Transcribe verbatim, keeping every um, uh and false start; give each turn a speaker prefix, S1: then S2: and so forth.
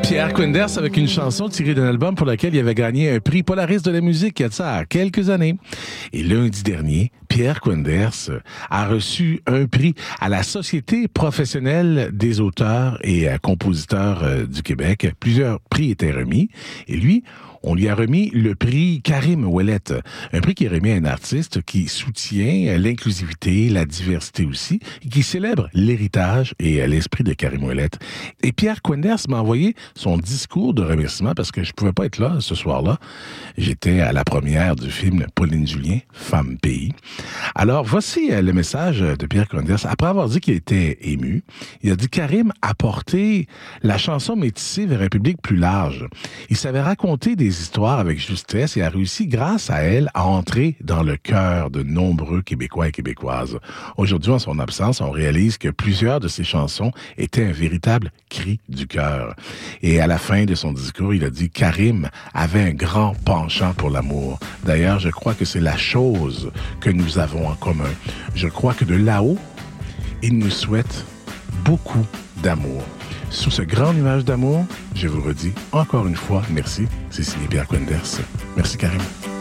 S1: Pierre Quenders avec une chanson tirée d'un album pour lequel il avait gagné un prix Polaris de la musique il y a de ça quelques années. Et lundi dernier, Pierre Quenders a reçu un prix à la Société professionnelle des auteurs et compositeurs du Québec. Plusieurs prix étaient remis et lui, on lui a remis le prix Karim Ouellette, un prix qui est remis à un artiste qui soutient l'inclusivité, la diversité aussi, et qui célèbre l'héritage et l'esprit de Karim Ouellette. Et Pierre Quenders m'a envoyé son discours de remerciement parce que je pouvais pas être là ce soir-là. J'étais à la première du film Pauline Julien, Femme Pays. Alors, voici le message de Pierre Quenders. Après avoir dit qu'il était ému, il a dit « Karim a porté la chanson métissée vers un public plus large. Il savait raconter des histoires avec justesse et a réussi, grâce à elle, à entrer dans le cœur de nombreux Québécois et Québécoises. Aujourd'hui, en son absence, on réalise que plusieurs de ses chansons étaient un véritable cri du cœur. » Et à la fin de son discours, il a dit « Karim avait un grand penchant pour l'amour. D'ailleurs, je crois que c'est la chose que nous avons en commun. Je crois que de là-haut, il nous souhaite beaucoup d'amour. » Sous ce grand nuage d'amour, je vous redis encore une fois merci. C'est signé Pierre Quenders. Merci Karim.